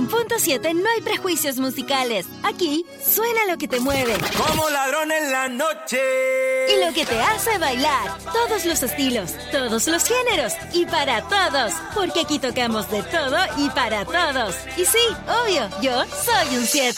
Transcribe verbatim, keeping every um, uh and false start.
cien punto siete no hay prejuicios musicales. Aquí suena lo que te mueve. Como ladrón en la noche. Y lo que te hace bailar. Todos los estilos, todos los géneros y para todos. Porque aquí tocamos de todo y para todos. Y sí, obvio, yo soy un siete.